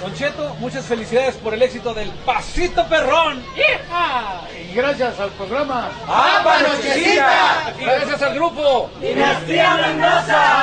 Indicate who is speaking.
Speaker 1: Don Cheto, muchas felicidades por el éxito del Pasito Perrón.
Speaker 2: ¡Hija! Y gracias al programa
Speaker 3: ¡Apa Nochecita!
Speaker 1: Y gracias al grupo
Speaker 3: Dinastía Mendoza.